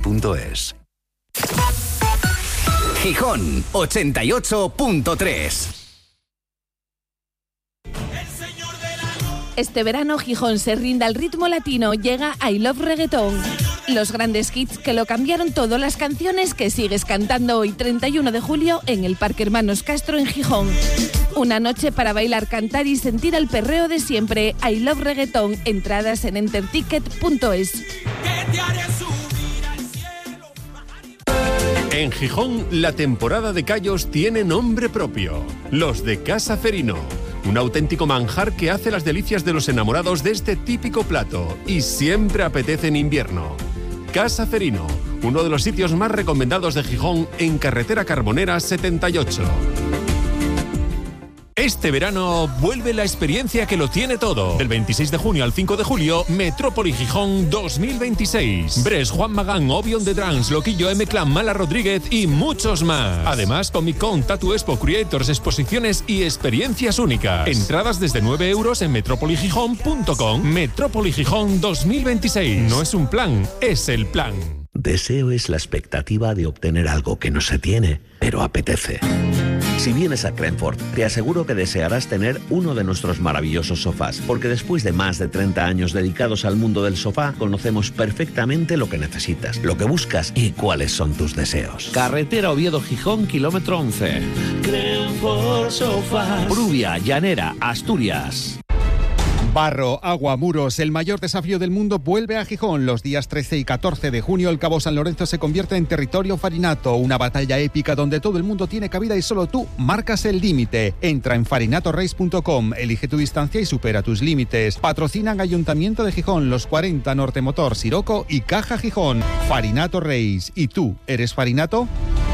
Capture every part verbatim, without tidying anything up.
punto es. Gijón ochenta y ocho punto tres. Este verano Gijón se rinde al ritmo latino, llega I Love Reggaeton. Los grandes hits que lo cambiaron todo, las canciones que sigues cantando hoy treinta y uno de julio en el Parque Hermanos Castro en Gijón. Una noche para bailar, cantar y sentir el perreo de siempre. I Love Reggaeton, entradas en enterticket punto es. En Gijón, la temporada de callos tiene nombre propio, los de Casa Cerino. Un auténtico manjar que hace las delicias de los enamorados de este típico plato y siempre apetece en invierno. Casa Cerino, uno de los sitios más recomendados de Gijón en Carretera Carbonera setenta y ocho. Este verano vuelve la experiencia que lo tiene todo. Del veintiséis de junio al cinco de julio, Metrópoli Gijón dos mil veintiséis. Bres, Juan Magán, Obion de Trans, Loquillo, M-Clan, Mala Rodríguez y muchos más. Además, Comic Con, Tattoo Expo, Creators, exposiciones y experiencias únicas. Entradas desde nueve euros en metrópoli gijón punto com. Metrópoli Gijón dos mil veintiséis. No es un plan, es el plan. Deseo es la expectativa de obtener algo que no se tiene, pero apetece. Si vienes a Crenford, te aseguro que desearás tener uno de nuestros maravillosos sofás, porque después de más de treinta años dedicados al mundo del sofá, conocemos perfectamente lo que necesitas, lo que buscas y cuáles son tus deseos. Carretera Oviedo-Gijón, kilómetro once. Crenford Sofás. Prubia, Llanera, Asturias. Barro, agua, muros, el mayor desafío del mundo vuelve a Gijón. Los días trece y catorce de junio el Cabo San Lorenzo se convierte en territorio farinato, una batalla épica donde todo el mundo tiene cabida y solo tú marcas el límite. Entra en farinato race punto com, elige tu distancia y supera tus límites. Patrocinan Ayuntamiento de Gijón, Los cuarenta, Norte Motor, Siroco y Caja Gijón. Farinato Race. ¿Y tú eres farinato?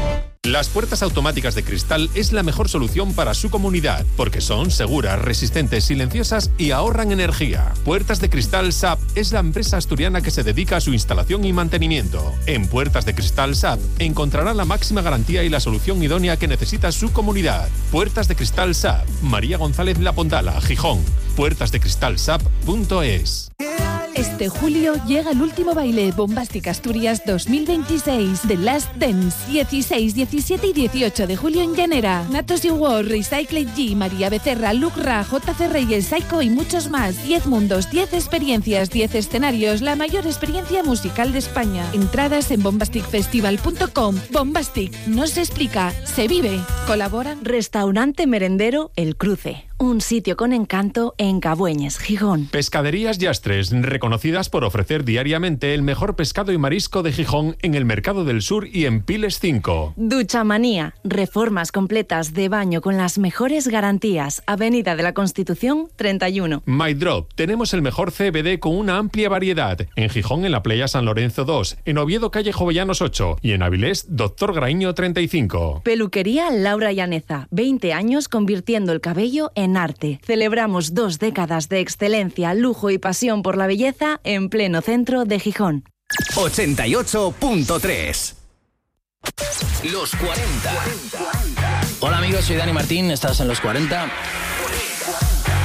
Las puertas automáticas de cristal es la mejor solución para su comunidad, porque son seguras, resistentes, silenciosas y ahorran energía. Puertas de Cristal S A P es la empresa asturiana que se dedica a su instalación y mantenimiento. En Puertas de Cristal S A P encontrará la máxima garantía y la solución idónea que necesita su comunidad. Puertas de Cristal S A P, María González La Pondala, Gijón. puertas de cristal s a p punto es. Este julio llega el último baile Bombastic Asturias dos mil veintiséis The Last Dance, dieciséis, diecisiete y dieciocho de julio en Llanera. Natos y War, Recycle G, María Becerra, Luke Ra, J C Reyes, Psycho y muchos más. diez mundos, diez experiencias, diez escenarios, la mayor experiencia musical de España. Entradas en bombastic festival punto com. Bombastic, no se explica, se vive. Colaboran Restaurante Merendero El Cruce, un sitio con encanto en Cabueñes, Gijón. Pescaderías Yastres, reconocidas por ofrecer diariamente el mejor pescado y marisco de Gijón en el Mercado del Sur y en Piles cinco. Duchamanía, reformas completas de baño con las mejores garantías. Avenida de la Constitución treinta y uno. My Drop, tenemos el mejor C B D con una amplia variedad. En Gijón, en la Playa San Lorenzo dos, en Oviedo, calle Jovellanos ocho y en Avilés, Doctor Graíño treinta y cinco. Peluquería Laura Llaneza, veinte años convirtiendo el cabello en arte. Celebramos dos décadas de excelencia, lujo y pasión por la belleza en pleno centro de Gijón. ochenta y ocho punto tres. Los cuarenta. Hola amigos, soy Dani Martín, estás en Los cuarenta.